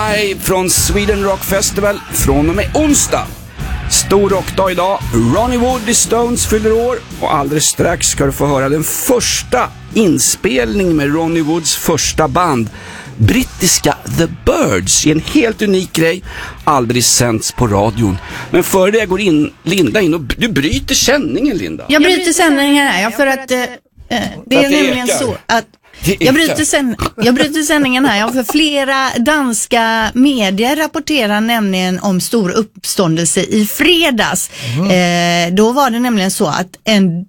live från Sweden Rock Festival från och med onsdag. Stor rockdag idag. Ronnie Wood i Stones fyller år och alldeles strax ska du få höra den första inspelning med Ronnie Woods första band, brittiska The Birds, i en helt unik grej, aldrig sänds på radion. Men före det går Linda in och du bryter sändningen, Linda. Jag bryter sändningen här, för att det är nämligen så att jag bryter sändningen här, för flera danska medier rapporterar nämligen om stor uppståndelse i fredags. Då var det nämligen så att en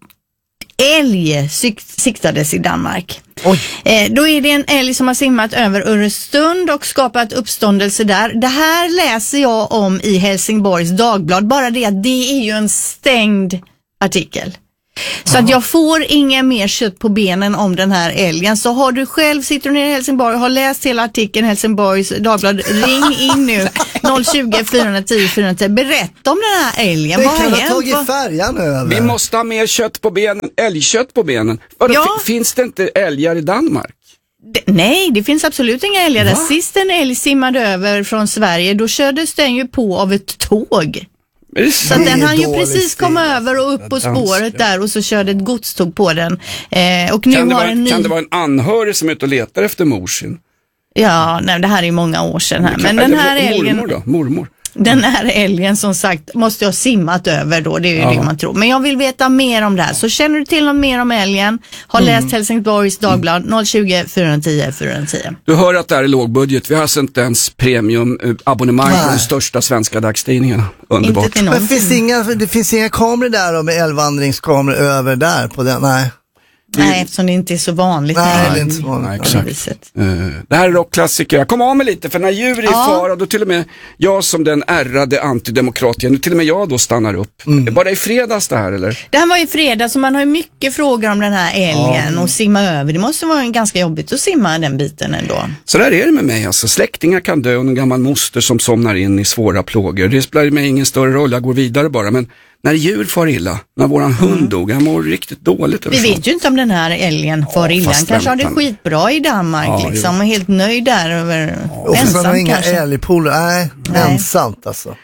älg siktades i Danmark. Då är det en älg som har simmat över Öresund och skapat uppståndelse där. Det här läser jag om i Helsingborgs Dagblad, bara det att det är ju en stängd artikel. Så att jag får inga mer kött på benen om den här älgen. Så har du själv, sitter du nere i Helsingborg och har läst hela artikeln Helsingborgs Dagblad, ring in nu 020 410 410. Berätta om den här älgen. Det kan ha tagit färjan över. Vi måste ha mer kött på benen, älgkött på benen. Finns det inte älgar i Danmark? Nej, det finns absolut inga älgar där. Sist en älg simmade över från Sverige, då kördes den ju på av ett tåg. Så att den hann ju precis komma över och upp på spåret där, och så körde ett godståg på den. Och nu kan det vara en anhörig som är ute och letar efter morsin? Ja, nej, det här är ju många år sedan här. Men den här älgen... Mormor. Den här älgen, som sagt, måste jag ha simmat över då, det är ju det man tror. Men jag vill veta mer om det här. Så känner du till något mer om älgen, har läst Helsingborgs Dagblad, 020 410 410. Du hör att det här är lågbudget. Vi har alltså inte ens premiumabonnemang på de största svenska dagstidningarna. Underbart. Men det finns inga kameror där med älgvandringskameror över där på den? Nej, eftersom det inte är så vanligt. Nej, det är inte så vanligt. Nej, exakt. Det här är rockklassiker. Jag kom av mig lite, för när djur är i fara, då till och med jag som den ärrade antidemokratien, nu till och med jag då stannar upp. Var det i fredags det här, eller? Det här var i fredags, så man har ju mycket frågor om den här älgen och simma över. Det måste vara ganska jobbigt att simma den biten ändå. Så där är det med mig, alltså. Släktingar kan dö och en gammal moster som somnar in i svåra plågor. Det spelar mig ingen större roll, jag går vidare bara. Men när djur far illa, när våran hund dog, han mår riktigt dåligt. Vi vet ju inte om den här älgen far illa. Han kanske har det skitbra i Danmark, liksom, och helt nöjd där över ensam kanske. Inga älgpooler, nej, ensamt alltså.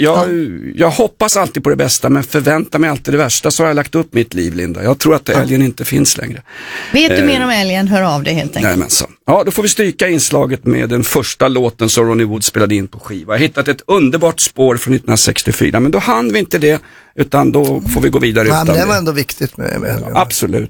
Jag hoppas alltid på det bästa, men förväntar mig alltid det värsta. Så har jag lagt upp mitt liv, Linda. Jag tror att älgen inte finns längre. Vet du mer om älgen, hör av dig helt enkelt. Jajamensan. Ja, då får vi stryka inslaget med den första låten som Ronnie Wood spelade in på skiva. Jag har hittat ett underbart spår från 1964, men då hann vi inte det, utan då får vi gå vidare utan det. Men det var ändå viktigt med älgen. Absolut.